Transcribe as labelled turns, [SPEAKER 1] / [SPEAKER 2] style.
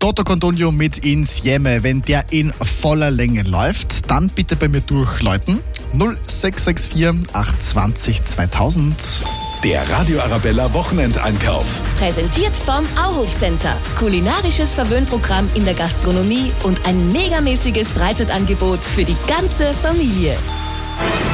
[SPEAKER 1] Toto Cotugno mit Insieme. Wenn der in voller Länge läuft, dann bitte bei mir durchläuten. 0664 820 2000.
[SPEAKER 2] Der Radio Arabella Wochenendeinkauf.
[SPEAKER 3] Präsentiert vom Auhof Center. Kulinarisches Verwöhnprogramm in der Gastronomie und ein megamäßiges Freizeitangebot für die ganze Familie.